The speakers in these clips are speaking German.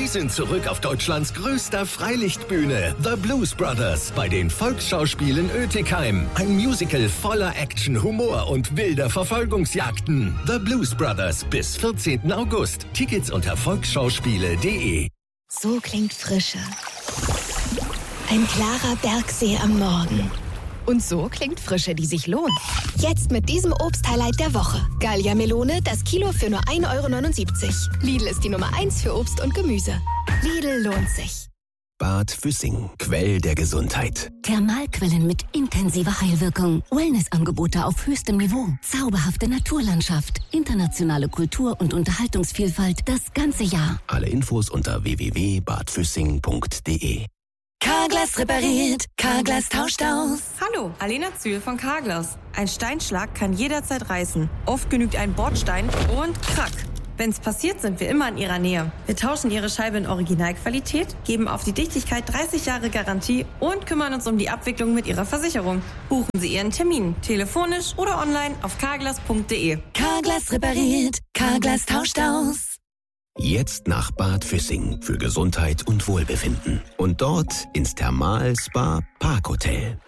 Die sind zurück auf Deutschlands größter Freilichtbühne, The Blues Brothers, bei den Volksschauspielen Oetikheim. Ein Musical voller Action, Humor und wilder Verfolgungsjagden. The Blues Brothers bis 14. August. Tickets unter volksschauspiele.de. So klingt Frische. Ein klarer Bergsee am Morgen. Und so klingt Frische, die sich lohnt. Jetzt mit diesem Obst-Highlight der Woche. Gallia Melone, das Kilo für nur 1,79 €. Lidl ist die Nummer 1 für Obst und Gemüse. Lidl lohnt sich. Bad Füssing, Quell der Gesundheit. Thermalquellen mit intensiver Heilwirkung. Wellnessangebote auf höchstem Niveau. Zauberhafte Naturlandschaft. Internationale Kultur- und Unterhaltungsvielfalt das ganze Jahr. Alle Infos unter www.badfüssing.de. Carglass repariert, Carglass tauscht aus. Hallo, Alena Zühl von Carglass. Ein Steinschlag kann jederzeit reißen. Oft genügt ein Bordstein und krack. Wenn's passiert, sind wir immer in Ihrer Nähe. Wir tauschen Ihre Scheibe in Originalqualität, geben auf die Dichtigkeit 30 Jahre Garantie und kümmern uns um die Abwicklung mit Ihrer Versicherung. Buchen Sie Ihren Termin, telefonisch oder online auf carglass.de. Carglass repariert, Carglass tauscht aus. Jetzt nach Bad Füssing für Gesundheit und Wohlbefinden. Und dort ins Thermal-Spa Parkhotel.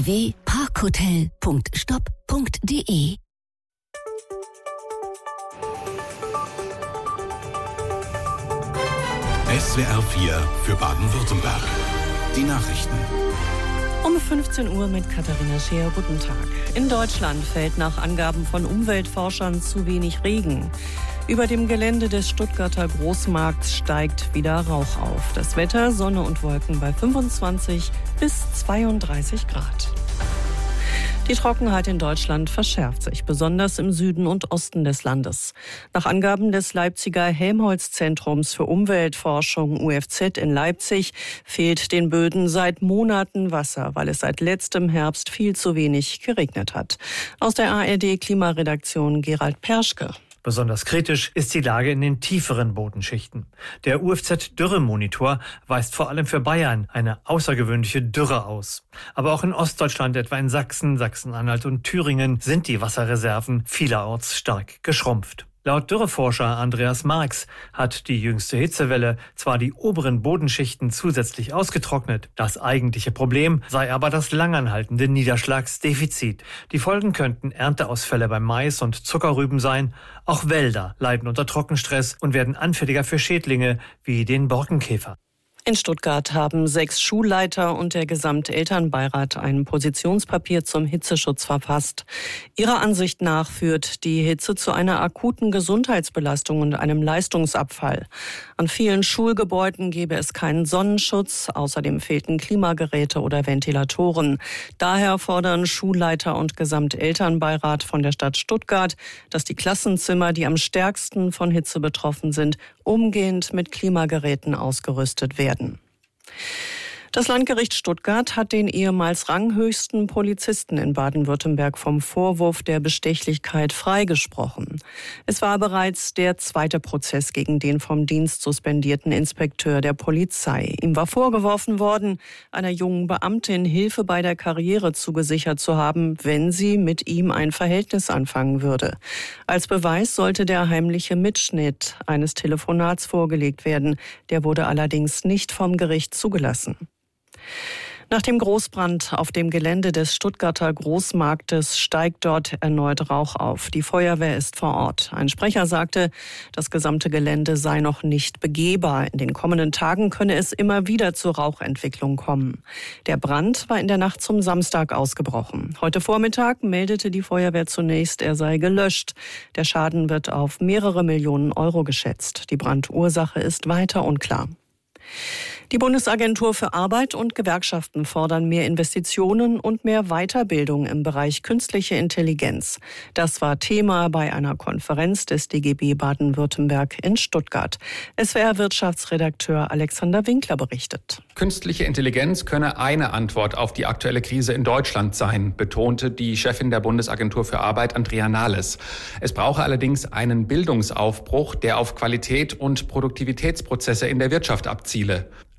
www.parkhotel.stop.de. SWR 4 für Baden-Württemberg. Die Nachrichten. Um 15 Uhr mit Katharina Scheer. Guten Tag. In Deutschland fällt nach Angaben von Umweltforschern zu wenig Regen. Über dem Gelände des Stuttgarter Großmarkts steigt wieder Rauch auf. Das Wetter, Sonne und Wolken bei 25 bis 32 Grad. Die Trockenheit in Deutschland verschärft sich, besonders im Süden und Osten des Landes. Nach Angaben des Leipziger Helmholtz-Zentrums für Umweltforschung UFZ in Leipzig fehlt den Böden seit Monaten Wasser, weil es seit letztem Herbst viel zu wenig geregnet hat. Aus der ARD-Klimaredaktion Gerald Perschke. Besonders kritisch ist die Lage in den tieferen Bodenschichten. Der UFZ-Dürremonitor weist vor allem für Bayern eine außergewöhnliche Dürre aus. Aber auch in Ostdeutschland, etwa in Sachsen, Sachsen-Anhalt und Thüringen, sind die Wasserreserven vielerorts stark geschrumpft. Laut Dürreforscher Andreas Marx hat die jüngste Hitzewelle zwar die oberen Bodenschichten zusätzlich ausgetrocknet, das eigentliche Problem sei aber das langanhaltende Niederschlagsdefizit. Die Folgen könnten Ernteausfälle beim Mais und Zuckerrüben sein. Auch Wälder leiden unter Trockenstress und werden anfälliger für Schädlinge wie den Borkenkäfer. In Stuttgart haben 6 Schulleiter und der Gesamtelternbeirat ein Positionspapier zum Hitzeschutz verfasst. Ihrer Ansicht nach führt die Hitze zu einer akuten Gesundheitsbelastung und einem Leistungsabfall. An vielen Schulgebäuden gäbe es keinen Sonnenschutz, außerdem fehlten Klimageräte oder Ventilatoren. Daher fordern Schulleiter und Gesamtelternbeirat von der Stadt Stuttgart, dass die Klassenzimmer, die am stärksten von Hitze betroffen sind, umgehend mit Klimageräten ausgerüstet werden. Das Landgericht Stuttgart hat den ehemals ranghöchsten Polizisten in Baden-Württemberg vom Vorwurf der Bestechlichkeit freigesprochen. Es war bereits der zweite Prozess gegen den vom Dienst suspendierten Inspekteur der Polizei. Ihm war vorgeworfen worden, einer jungen Beamtin Hilfe bei der Karriere zugesichert zu haben, wenn sie mit ihm ein Verhältnis anfangen würde. Als Beweis sollte der heimliche Mitschnitt eines Telefonats vorgelegt werden. Der wurde allerdings nicht vom Gericht zugelassen. Nach dem Großbrand auf dem Gelände des Stuttgarter Großmarktes steigt dort erneut Rauch auf. Die Feuerwehr ist vor Ort. Ein Sprecher sagte, das gesamte Gelände sei noch nicht begehbar. In den kommenden Tagen könne es immer wieder zur Rauchentwicklung kommen. Der Brand war in der Nacht zum Samstag ausgebrochen. Heute Vormittag meldete die Feuerwehr zunächst, er sei gelöscht. Der Schaden wird auf mehrere Millionen Euro geschätzt. Die Brandursache ist weiter unklar. Die Bundesagentur für Arbeit und Gewerkschaften fordern mehr Investitionen und mehr Weiterbildung im Bereich künstliche Intelligenz. Das war Thema bei einer Konferenz des DGB Baden-Württemberg in Stuttgart. SWR-Wirtschaftsredakteur Alexander Winkler berichtet. Künstliche Intelligenz könne eine Antwort auf die aktuelle Krise in Deutschland sein, betonte die Chefin der Bundesagentur für Arbeit, Andrea Nahles. Es brauche allerdings einen Bildungsaufbruch, der auf Qualität und Produktivitätsprozesse in der Wirtschaft abziele.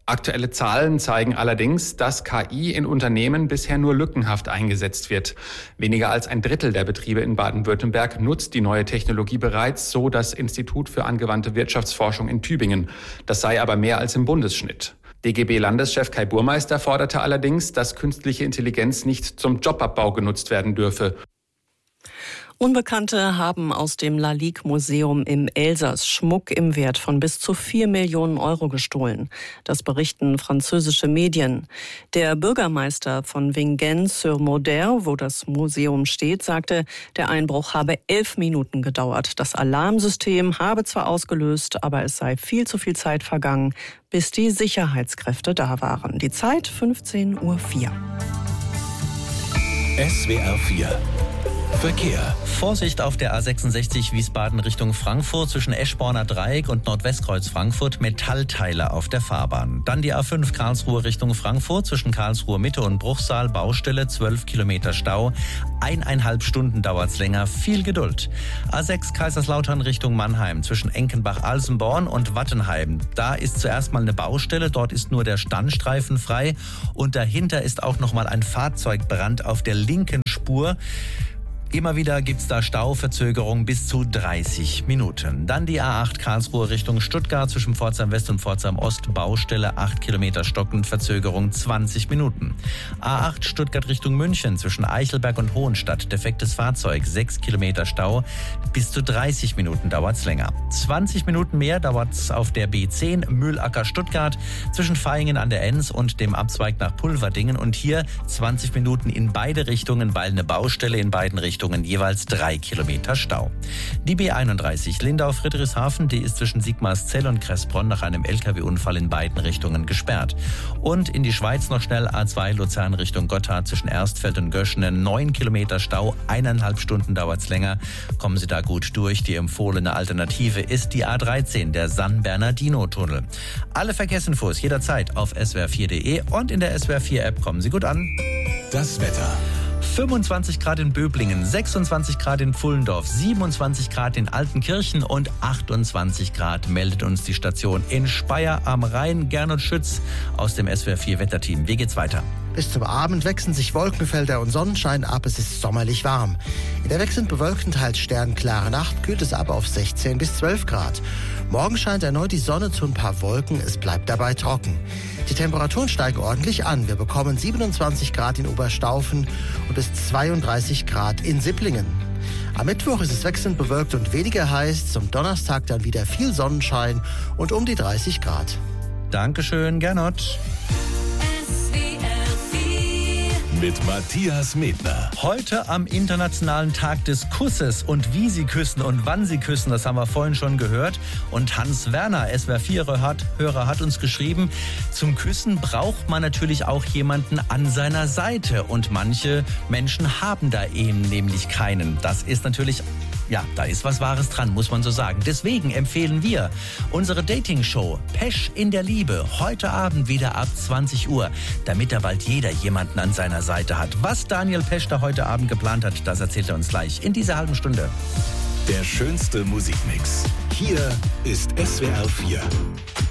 Aktuelle Zahlen zeigen allerdings, dass KI in Unternehmen bisher nur lückenhaft eingesetzt wird. Weniger als ein Drittel der Betriebe in Baden-Württemberg nutzt die neue Technologie bereits, so das Institut für angewandte Wirtschaftsforschung in Tübingen. Das sei aber mehr als im Bundesschnitt. DGB-Landeschef Kai Burmeister forderte allerdings, dass künstliche Intelligenz nicht zum Jobabbau genutzt werden dürfe. Unbekannte haben aus dem Lalique-Museum im Elsass Schmuck im Wert von bis zu 4 Millionen Euro gestohlen. Das berichten französische Medien. Der Bürgermeister von Vingennes-sur-Moder, wo das Museum steht, sagte, der Einbruch habe 11 Minuten gedauert. Das Alarmsystem habe zwar ausgelöst, aber es sei viel zu viel Zeit vergangen, bis die Sicherheitskräfte da waren. Die Zeit 15:04 Uhr. SWR 4 Verkehr. Vorsicht auf der A66 Wiesbaden Richtung Frankfurt zwischen Eschborner Dreieck und Nordwestkreuz Frankfurt, Metallteile auf der Fahrbahn. Dann die A5 Karlsruhe Richtung Frankfurt zwischen Karlsruhe Mitte und Bruchsal, Baustelle, 12 Kilometer Stau. 1,5 Stunden dauert's länger, viel Geduld. A6 Kaiserslautern Richtung Mannheim zwischen Enkenbach-Alsenborn und Wattenheim. Da ist zuerst mal eine Baustelle, dort ist nur der Standstreifen frei und dahinter ist auch noch mal ein Fahrzeugbrand auf der linken Spur. Immer wieder gibt's da Stauverzögerungen bis zu 30 Minuten. Dann die A8 Karlsruhe Richtung Stuttgart zwischen Pforzheim West und Pforzheim Ost. Baustelle 8 Kilometer stockend, Verzögerung 20 Minuten. A8 Stuttgart Richtung München zwischen Eichelberg und Hohenstadt. Defektes Fahrzeug, 6 Kilometer Stau. Bis zu 30 Minuten dauert's länger. 20 Minuten mehr dauert's auf der B10 Mühlacker Stuttgart zwischen Vaihingen an der Enns und dem Abzweig nach Pulverdingen. Und hier 20 Minuten in beide Richtungen, weil eine Baustelle in beiden Richtungen, jeweils 3 Kilometer Stau. Die B31 Lindau-Friedrichshafen, die ist zwischen Sigmarszell und Kressbronn nach einem LKW-Unfall in beiden Richtungen gesperrt. Und in die Schweiz noch schnell A2 Luzern Richtung Gotthard zwischen Erstfeld und Göschenen, 9 Kilometer Stau, 1,5 Stunden dauert's länger. Kommen Sie da gut durch. Die empfohlene Alternative ist die A13, der San Bernardino-Tunnel. Alle Verkehrsinfos jederzeit auf swr4.de und in der SWR4-App. Kommen Sie gut an. Das Wetter. 25 Grad in Böblingen, 26 Grad in Pfullendorf, 27 Grad in Altenkirchen und 28 Grad meldet uns die Station in Speyer am Rhein. Gernot Schütz aus dem SWR4 Wetterteam. Wie geht's weiter? Bis zum Abend wechseln sich Wolkenfelder und Sonnenschein ab. Es ist sommerlich warm. In der wechselnd bewölkten, teils sternklare Nacht kühlt es ab auf 16 bis 12 Grad. Morgen scheint erneut die Sonne zu ein paar Wolken. Es bleibt dabei trocken. Die Temperaturen steigen ordentlich an. Wir bekommen 27 Grad in Oberstaufen und bis 32 Grad in Sipplingen. Am Mittwoch ist es wechselnd bewölkt und weniger heiß. Zum Donnerstag dann wieder viel Sonnenschein und um die 30 Grad. Dankeschön, Gernot. Mit Matthias Medner. Heute am Internationalen Tag des Kusses und wie Sie küssen und wann Sie küssen, das haben wir vorhin schon gehört. Und Hans Werner, SWR4-Hörer, hat uns geschrieben, zum Küssen braucht man natürlich auch jemanden an seiner Seite. Und manche Menschen haben da eben nämlich keinen. Das ist natürlich... Ja, da ist was Wahres dran, muss man so sagen. Deswegen empfehlen wir unsere Dating-Show Pesch in der Liebe heute Abend wieder ab 20 Uhr, damit da bald jeder jemanden an seiner Seite hat. Was Daniel Pesch da heute Abend geplant hat, das erzählt er uns gleich in dieser halben Stunde. Der schönste Musikmix. Hier ist SWR 4.